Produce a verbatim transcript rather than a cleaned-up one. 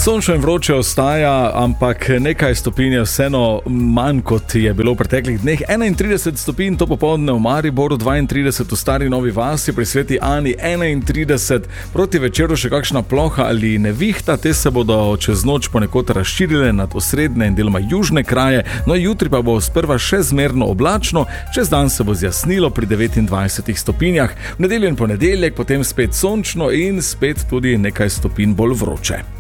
Sončno in vroče ostaja, ampak nekaj stopinj je vseeno manj, kot je bilo v preteklih dneh. enaintrideset stopinj to popoldne v Mariboru, dvaintrideset v Stari Novi Vasi, pri Sveti Ani enaintrideset, proti večeru še kakšna ploha ali nevihta, te se bodo čez noč ponekod razširile nad osrednje in deloma južne kraje, no jutri pa bo sprva še zmerno oblačno, čez dan se bo zjasnilo pri devetindvajsetih stopinjah, v nedeljo in ponedeljek potem spet sončno in spet tudi nekaj stopinj bolj vroče.